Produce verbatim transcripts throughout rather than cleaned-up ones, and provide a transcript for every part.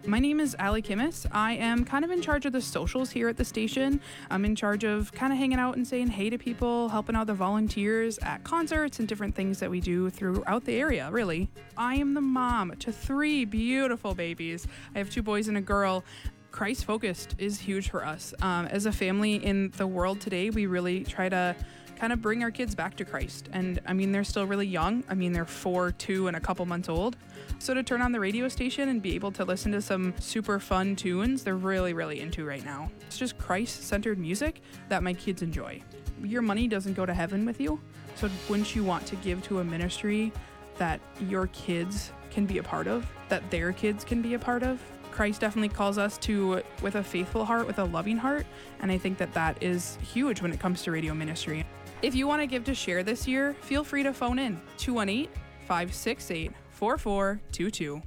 My name is Allie Kimmis. I am kind of in charge of the socials here at the station. I'm in charge of kind of hanging out and saying hey to people, helping out the volunteers at concerts and different things that we do throughout the area, really. I am the mom to three beautiful babies. I have two boys and a girl. Christ focused is huge for us. Um, as a family in the world today, we really try to kind of bring our kids back to Christ. And I mean, they're still really young. I mean, they're four, two, and a couple months old. So to turn on the radio station and be able to listen to some super fun tunes, they're really, really into right now. It's just Christ-centered music that my kids enjoy. Your money doesn't go to heaven with you. So wouldn't you want to give to a ministry that your kids can be a part of, that their kids can be a part of? Christ definitely calls us to with a faithful heart, with a loving heart. And I think that that is huge when it comes to radio ministry. If you want to give to Share this year, feel free to phone in two one eight, five six eight, four four two two.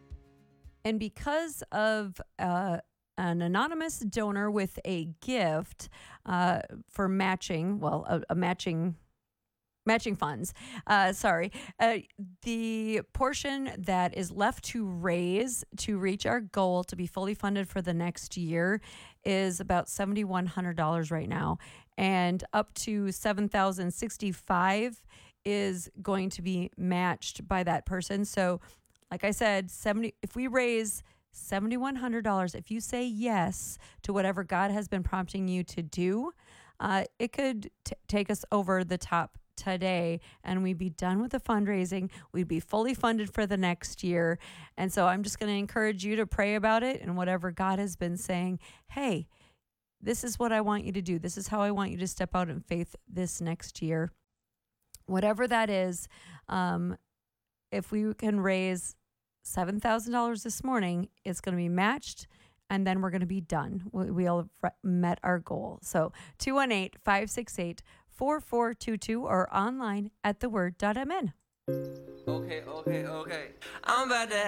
And because of uh, an anonymous donor with a gift uh, for matching, well, a, a matching matching funds, uh, sorry, uh, the portion that is left to raise to reach our goal to be fully funded for the next year is about seven thousand one hundred dollars right now. And up to seven thousand sixty-five is going to be matched by that person. So like I said, seventy if we raise seven thousand one hundred dollars, if you say yes to whatever God has been prompting you to do, uh, it could t- take us over the top today and we'd be done with the fundraising. We'd be fully funded for the next year. And so I'm just going to encourage you to pray about it and whatever God has been saying, hey, this is what I want you to do. This is how I want you to step out in faith this next year. Whatever that is, um, if we can raise seven thousand dollars this morning, it's going to be matched, and then we're going to be done. We, we'll have met our goal. So two one eight, five six eight, four four two two or online at the word dot m n. Okay, okay, okay. I'm about to